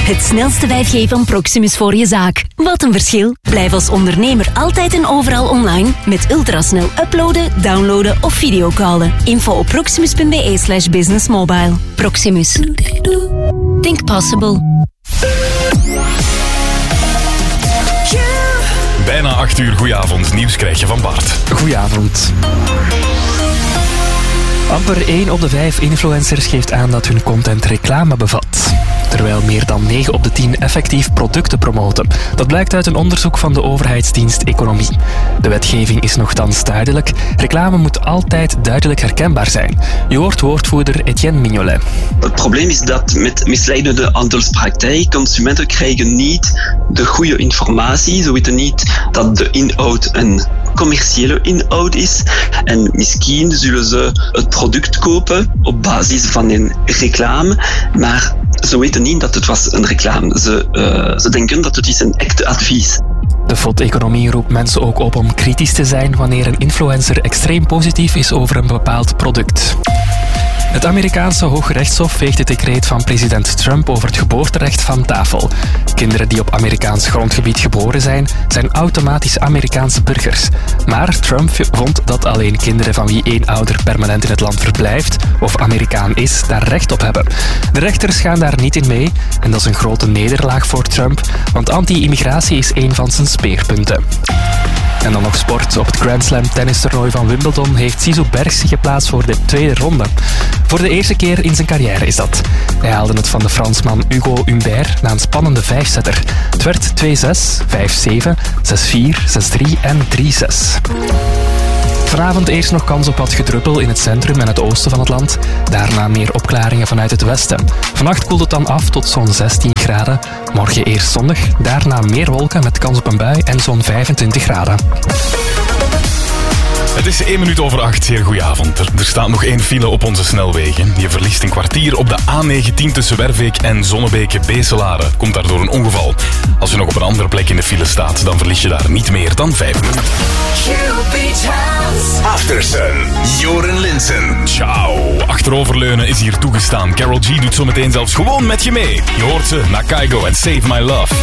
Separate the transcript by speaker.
Speaker 1: Het snelste 5G van Proximus voor je zaak. Wat een verschil. Blijf als ondernemer altijd en overal online met ultrasnel uploaden, downloaden of videocallen. Info op proximus.be/businessmobile. Proximus. Think possible.
Speaker 2: Bijna 8 uur, goedenavond. Nieuws krijg je van Bart.
Speaker 3: Goedenavond. Amper 1 op de 5 influencers geeft aan dat hun content reclame bevat. Terwijl meer dan 9 op de 10 effectief producten promoten. Dat blijkt uit een onderzoek van de overheidsdienst Economie. De wetgeving is nogthans duidelijk. Reclame moet altijd duidelijk herkenbaar zijn. Je hoort woordvoerder Etienne Mignolet.
Speaker 4: Het probleem is dat met misleidende handelspraktijk consumenten krijgen niet de goede informatie. Ze weten niet dat de inhoud een commerciële inhoud is. En misschien zullen ze het product kopen op basis van een reclame, maar ze weten niet dat het was een reclame. Ze denken dat het is een echt advies.
Speaker 3: De FOD-economie roept mensen ook op om kritisch te zijn wanneer een influencer extreem positief is over een bepaald product. Het Amerikaanse Hoge Rechtshof veegt het decreet van president Trump over het geboorterecht van tafel. Kinderen die op Amerikaans grondgebied geboren zijn, zijn automatisch Amerikaanse burgers. Maar Trump vond dat alleen kinderen van wie één ouder permanent in het land verblijft of Amerikaan is, daar recht op hebben. De rechters gaan daar niet in mee en dat is een grote nederlaag voor Trump, want anti-immigratie is een van zijn speerpunten. En dan nog sport. Op het Grand Slam tennistoernooi van Wimbledon heeft Zizou Bergs zich geplaatst voor de tweede ronde. Voor de eerste keer in zijn carrière is dat. Hij haalde het van de Fransman Hugo Humbert na een spannende 5-setter. Het werd 2-6, 5-7, 6-4, 6-3 en 3-6. Vanavond eerst nog kans op wat gedruppel in het centrum en het oosten van het land. Daarna meer opklaringen vanuit het westen. Vannacht koelt het dan af tot zo'n 16 graden. Morgen eerst zonnig, daarna meer wolken met kans op een bui en zo'n 25 graden.
Speaker 2: Het is 1 minuut over 8. Zeer goedenavond. Er staat nog 1 file op onze snelwegen. Je verliest een kwartier op de A19 tussen Werveek en Zonnebeke-Beselare. Komt daardoor een ongeval. Als je nog op een andere plek in de file staat, dan verlies je daar niet meer dan 5 minuten.
Speaker 5: Aftersun, Joren Linsen.
Speaker 2: Ciao. Achteroverleunen is hier toegestaan. Karol G doet zometeen zelfs gewoon met je mee. Je hoort ze na Kygo en Save My Love.